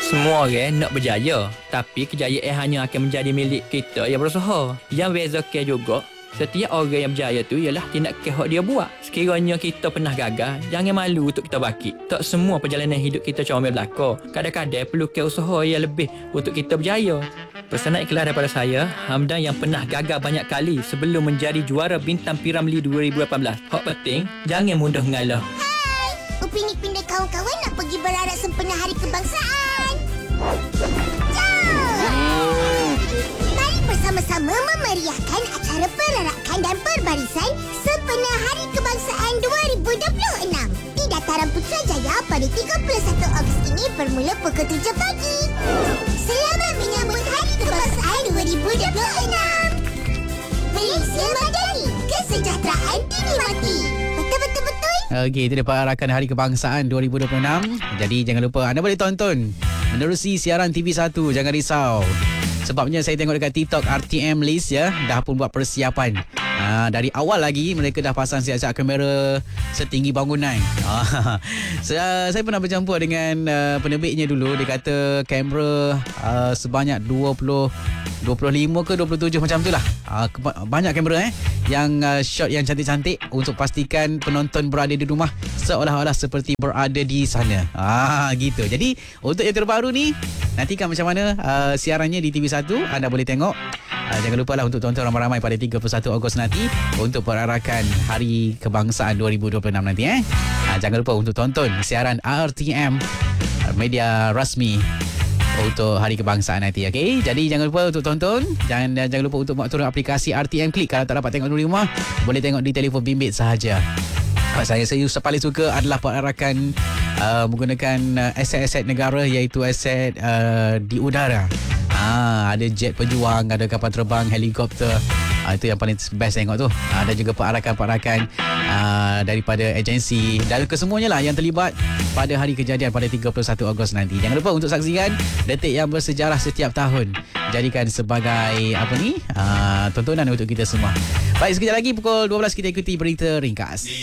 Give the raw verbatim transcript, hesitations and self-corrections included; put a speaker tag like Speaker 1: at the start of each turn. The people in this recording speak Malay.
Speaker 1: Semua orang nak berjaya, tapi kejayaan hanya akan menjadi milik kita yang berusaha. Yang bezakan juga, setiap orang yang berjaya tu ialah tindakan hak dia buat. Sekiranya kita pernah gagal, jangan malu untuk kita bangkit. Tak semua perjalanan hidup kita comel belaka. Kadang-kadang perlukan usaha yang lebih untuk kita berjaya. Pesanan ikhlas daripada saya, Hamdan yang pernah gagal banyak kali sebelum menjadi juara Bintang P Ramlee dua ribu lapan belas. Hak penting, jangan mudah mengalah.
Speaker 2: Hai, Upin Ipin dan kawan-kawan nak pergi berarak sempena Hari Kebangsaan. Jom! Mari bersama-sama memeriahkan acara perarakan dan perbarisan sempena Hari Kebangsaan dua ribu dua puluh enam di Dataran Putrajaya pada tiga puluh satu Ogos ini bermula pukul tujuh pagi. Selamat menyambut Hari Kebangsaan dua ribu dua puluh enam. Malaysia Madani, kesejahteraan dinikmati. Betul-betul-betul.
Speaker 3: Okey, itu dia perarakan Hari Kebangsaan dua ribu dua puluh enam. Jadi jangan lupa anda boleh tonton menerusi siaran T V satu. Jangan risau. Sebabnya saya tengok dekat TikTok R T M List ya, dah pun buat persiapan. Ha, dari awal lagi mereka dah pasang siap-siap kamera setinggi bangunan. Ha, saya, saya pernah bercampur dengan uh, penerbitnya dulu. Dia kata kamera uh, sebanyak dua puluh, dua puluh lima ke dua puluh tujuh macam tu lah. Uh, banyak kamera eh yang uh, shot yang cantik-cantik untuk pastikan penonton berada di rumah seolah-olah seperti berada di sana. Ah, gitu. Jadi untuk yang terbaru ni, nantikan macam mana uh, siarannya di T V satu. Anda boleh tengok. Uh, jangan lupa lah untuk tonton ramai-ramai pada tiga puluh satu Ogos nanti untuk perarakan Hari Kebangsaan dua ribu dua puluh enam nanti eh. Uh, jangan lupa untuk tonton siaran R T M, media rasmi untuk Hari Kebangsaan nanti, okey? Jadi jangan lupa untuk tonton dan, dan jangan lupa untuk buat turun aplikasi R T M Click. Kalau tak dapat tengok di rumah, boleh tengok di telefon bimbit sahaja. Saya saya paling suka adalah perarakan uh, menggunakan uh, aset-aset negara, iaitu aset uh, di udara. Ah, ada jet pejuang, ada kapal terbang, helikopter. Ah, itu yang paling best tengok tu. Ah, dan juga perarakan-perarakan ah, daripada agensi dan kesemuanya lah yang terlibat pada hari kejadian pada tiga puluh satu Ogos nanti. Jangan lupa untuk saksikan detik yang bersejarah setiap tahun. Jadikan sebagai apa ni? Ah, tontonan untuk kita semua. Baik, sekejap lagi pukul dua belas kita ikuti berita ringkas.